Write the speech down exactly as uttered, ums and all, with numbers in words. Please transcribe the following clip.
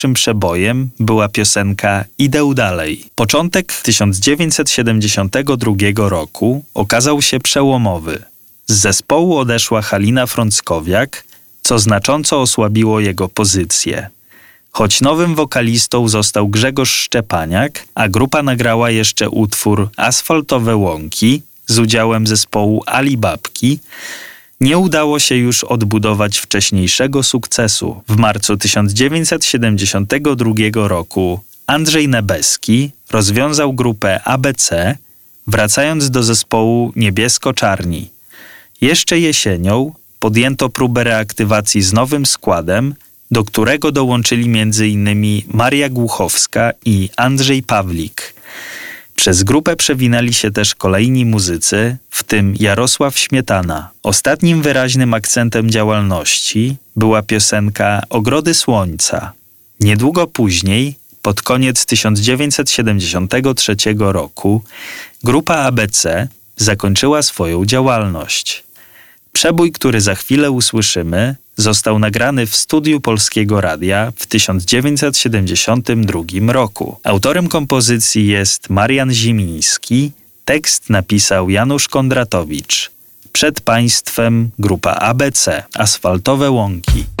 Największym przebojem była piosenka „Idę dalej”. Początek tysiąc dziewięćset siedemdziesiątego drugiego roku okazał się przełomowy. Z zespołu odeszła Halina Frąckowiak, co znacząco osłabiło jego pozycję. Choć nowym wokalistą został Grzegorz Szczepaniak, a grupa nagrała jeszcze utwór „Asfaltowe łąki” z udziałem zespołu Alibabki, nie udało się już odbudować wcześniejszego sukcesu. W marcu tysiąc dziewięćset siedemdziesiątego drugiego roku Andrzej Nebeski rozwiązał grupę A B C, wracając do zespołu Niebiesko-Czarni. Jeszcze jesienią podjęto próbę reaktywacji z nowym składem, do którego dołączyli między innymi Maria Głuchowska i Andrzej Pawlik. Przez grupę przewinęli się też kolejni muzycy, w tym Jarosław Śmietana. Ostatnim wyraźnym akcentem działalności była piosenka „Ogrody Słońca”. Niedługo później, pod koniec tysiąc dziewięćset siedemdziesiątego trzeciego roku, grupa A B C zakończyła swoją działalność. Przebój, który za chwilę usłyszymy, został nagrany w studiu Polskiego Radia w tysiąc dziewięćset siedemdziesiątym drugim roku. Autorem kompozycji jest Marian Zimiński, tekst napisał Janusz Kondratowicz. Przed państwem grupa A B C, Asfaltowe łąki.